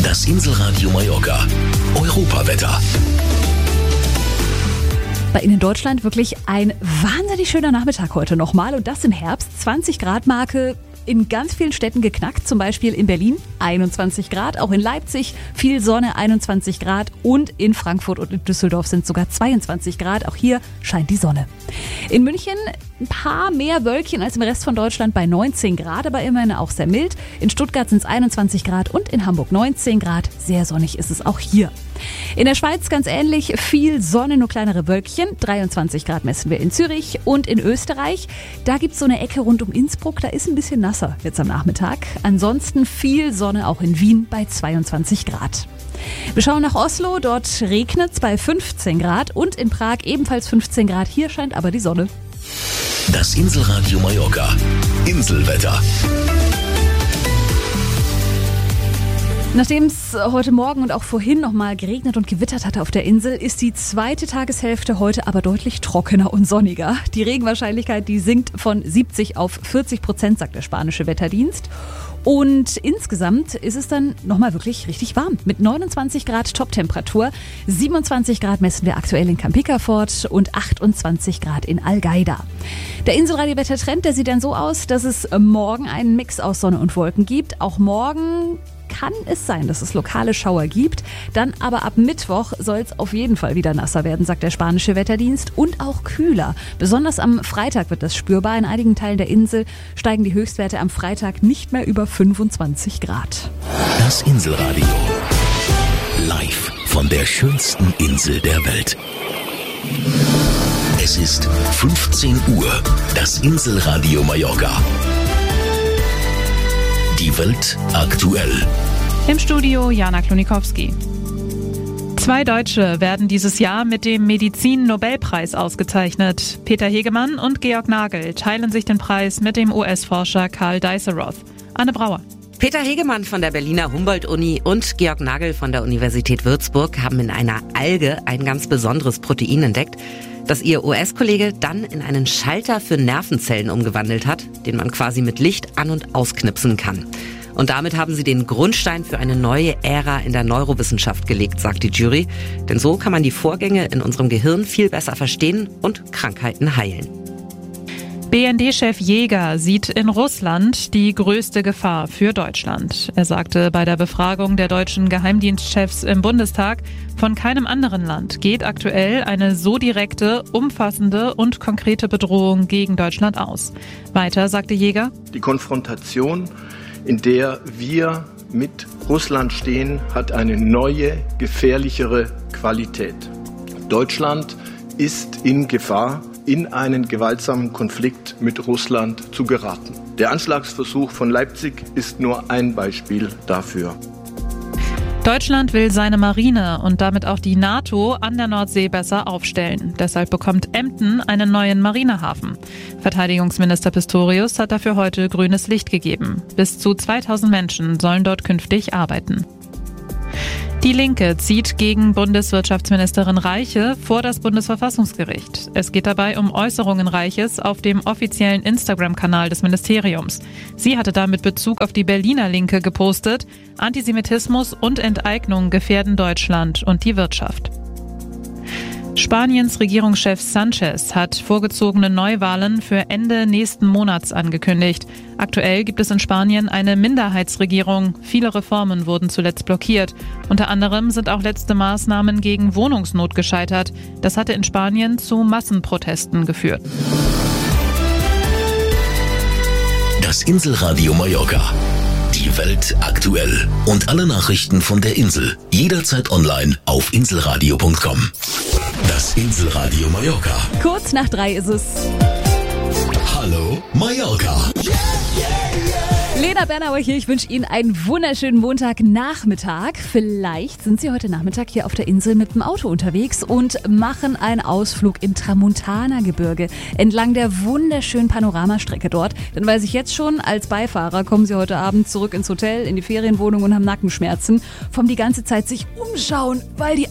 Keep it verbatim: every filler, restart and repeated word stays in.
Das Inselradio Mallorca. Europawetter. Bei Ihnen in Deutschland wirklich ein wahnsinnig schöner Nachmittag heute nochmal und das im Herbst. zwanzig Grad Marke in ganz vielen Städten geknackt, zum Beispiel in Berlin einundzwanzig Grad, auch in Leipzig viel Sonne einundzwanzig Grad und in Frankfurt und in Düsseldorf sind sogar zweiundzwanzig Grad. Auch hier scheint die Sonne. In München ein paar mehr Wölkchen als im Rest von Deutschland bei neunzehn Grad, aber immerhin auch sehr mild. In Stuttgart sind es einundzwanzig Grad und in Hamburg neunzehn Grad. Sehr sonnig ist es auch hier. In der Schweiz ganz ähnlich, viel Sonne, nur kleinere Wölkchen. dreiundzwanzig Grad messen wir in Zürich und in Österreich. Da gibt es so eine Ecke rund um Innsbruck, da ist ein bisschen nasser jetzt am Nachmittag. Ansonsten viel Sonne auch in Wien bei zweiundzwanzig Grad. Wir schauen nach Oslo, dort regnet es bei fünfzehn Grad und in Prag ebenfalls fünfzehn Grad. Hier scheint aber die Sonne. Das Inselradio Mallorca. Inselwetter. Nachdem es heute Morgen und auch vorhin nochmal geregnet und gewittert hatte auf der Insel, ist die zweite Tageshälfte heute aber deutlich trockener und sonniger. Die Regenwahrscheinlichkeit, die sinkt von siebzig auf vierzig Prozent, sagt der spanische Wetterdienst. Und insgesamt ist es dann nochmal wirklich richtig warm. Mit neunundzwanzig Grad Toptemperatur, siebenundzwanzig Grad messen wir aktuell in Campicafort und achtundzwanzig Grad in Algaida. Der Inselradio-Wettertrend, der sieht dann so aus, dass es morgen einen Mix aus Sonne und Wolken gibt. Auch morgen kann es sein, dass es lokale Schauer gibt. Dann aber ab Mittwoch soll es auf jeden Fall wieder nasser werden, sagt der spanische Wetterdienst. Und auch kühler. Besonders am Freitag wird das spürbar. In einigen Teilen der Insel steigen die Höchstwerte am Freitag nicht mehr über fünfundzwanzig Grad. Das Inselradio. Live von der schönsten Insel der Welt. Es ist fünfzehn Uhr. Das Inselradio Mallorca. Die Welt aktuell. Im Studio Jana Klonikowski. Zwei Deutsche werden dieses Jahr mit dem Medizin-Nobelpreis ausgezeichnet. Peter Hegemann und Georg Nagel teilen sich den Preis mit dem U S-Forscher Karl Dijsselroth. Anne Brauer. Peter Hegemann von der Berliner Humboldt-Uni und Georg Nagel von der Universität Würzburg haben in einer Alge ein ganz besonderes Protein entdeckt, das ihr U S-Kollege dann in einen Schalter für Nervenzellen umgewandelt hat, den man quasi mit Licht an- und ausknipsen kann. Und damit haben sie den Grundstein für eine neue Ära in der Neurowissenschaft gelegt, sagt die Jury. Denn so kann man die Vorgänge in unserem Gehirn viel besser verstehen und Krankheiten heilen. B N D-Chef Jäger sieht in Russland die größte Gefahr für Deutschland. Er sagte bei der Befragung der deutschen Geheimdienstchefs im Bundestag, von keinem anderen Land geht aktuell eine so direkte, umfassende und konkrete Bedrohung gegen Deutschland aus. Weiter sagte Jäger: Die Konfrontation, in der wir mit Russland stehen, hat eine neue, gefährlichere Qualität. Deutschland ist in Gefahr, in einen gewaltsamen Konflikt mit Russland zu geraten. Der Anschlagsversuch von Leipzig ist nur ein Beispiel dafür. Deutschland will seine Marine und damit auch die NATO an der Nordsee besser aufstellen. Deshalb bekommt Emden einen neuen Marinehafen. Verteidigungsminister Pistorius hat dafür heute grünes Licht gegeben. Bis zu zweitausend Menschen sollen dort künftig arbeiten. Die Linke zieht gegen Bundeswirtschaftsministerin Reiche vor das Bundesverfassungsgericht. Es geht dabei um Äußerungen Reiches auf dem offiziellen Instagram-Kanal des Ministeriums. Sie hatte da mit Bezug auf die Berliner Linke gepostet: Antisemitismus und Enteignung gefährden Deutschland und die Wirtschaft. Spaniens Regierungschef Sanchez hat vorgezogene Neuwahlen für Ende nächsten Monats angekündigt. Aktuell gibt es in Spanien eine Minderheitsregierung. Viele Reformen wurden zuletzt blockiert. Unter anderem sind auch letzte Maßnahmen gegen Wohnungsnot gescheitert. Das hatte in Spanien zu Massenprotesten geführt. Das Inselradio Mallorca. Die Welt aktuell. Und alle Nachrichten von der Insel. Jederzeit online auf inselradio punkt com. Das Inselradio Mallorca. Kurz nach drei ist es. Hallo Mallorca. Lena Bernauer hier, ich wünsche Ihnen einen wunderschönen Montagnachmittag. Vielleicht sind Sie heute Nachmittag hier auf der Insel mit dem Auto unterwegs und machen einen Ausflug im Tramontana-Gebirge entlang der wunderschönen Panoramastrecke dort. Dann weiß ich jetzt schon, als Beifahrer kommen Sie heute Abend zurück ins Hotel, in die Ferienwohnung und haben Nackenschmerzen vom die ganze Zeit sich umschauen, weil die